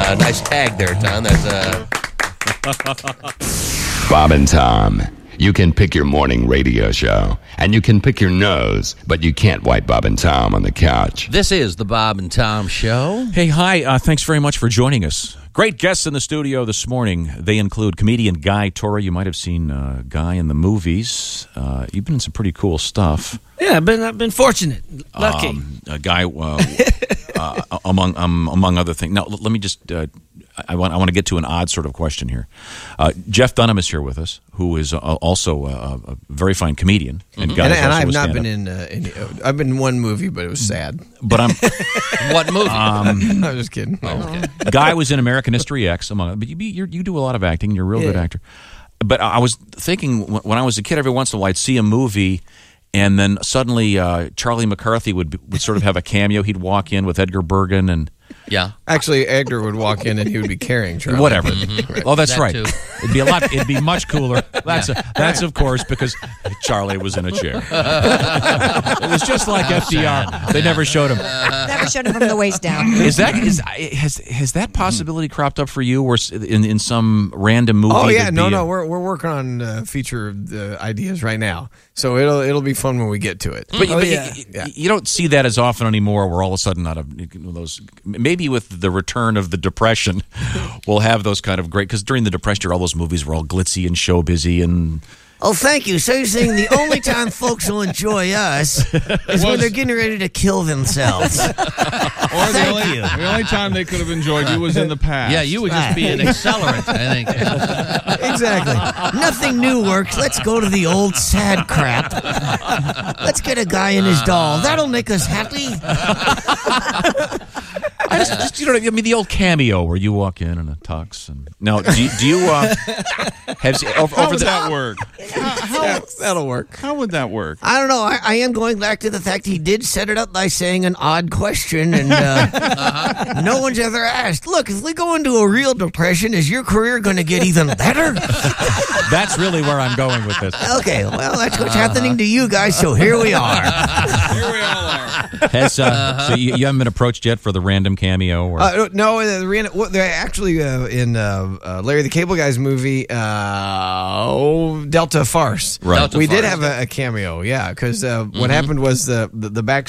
Nice tag there, Tom. That's Bob and Tom. You can pick your morning radio show, and you can pick your nose, but you can't wipe Bob and Tom on the couch. This is the Bob and Tom Show. Hey, hi. Thanks very much for joining us. Great guests in the studio this morning. They include comedian Guy Torre. You might have seen Guy in the movies. You've been in some pretty cool stuff. Yeah, I've been fortunate, lucky. Guy, among other things. Now, let me just. I want to get to an odd sort of question here. Jeff Dunham is here with us, who is also a very fine comedian. And I've not been in any. I've been in one movie, but it was sad. But I'm. What movie? I was just kidding. Okay. Guy was in American History X, but you do a lot of acting. You're a real good actor. But I was thinking when I was a kid, every once in a while I'd see a movie, and then suddenly Charlie McCarthy would sort of have a cameo. He'd walk in with Edgar Bergen and. Yeah. Actually, Edgar would walk in and he would be carrying Charlie. Whatever. Right. Oh, that's That right. too. It'd be much cooler. That's of course because Charlie was in a chair. It was just like FDR. They never showed him. Never showed him from the waist down. Has that possibility cropped up for you, or in some random movie? Oh yeah, no, we're working on feature ideas right now, so it'll be fun when we get to it. But you don't see that as often anymore. Where all of a sudden, out of those, maybe with the return of the Depression, we'll have those kind of great. Because during the Depression, all those movies were all glitzy and show busy and. Oh, thank you. So you're saying the only time folks will enjoy us is when they're getting ready to kill themselves. Or the only time they could have enjoyed you was in the past. Yeah, you would just be an accelerant, I think. Exactly. Nothing new works. Let's go to the old sad crap. Let's get a guy in his doll. That'll make us happy. I just the old cameo where you walk in a tux and now do you have How would that work? That'll work. How would that work? I don't know. I am going back to the fact he did set it up by saying an odd question, and no one's ever asked, look, if we go into a real depression, is your career going to get even better? That's really where I'm going with this. Okay, well, that's what's happening to you guys, so here we are. Here we all are. So you haven't been approached yet for the random cameo? Or? No, they're actually in Larry the Cable Guy's movie, Delta Farce. Right. Delta we Farce. did have a cameo, yeah, because what happened was the back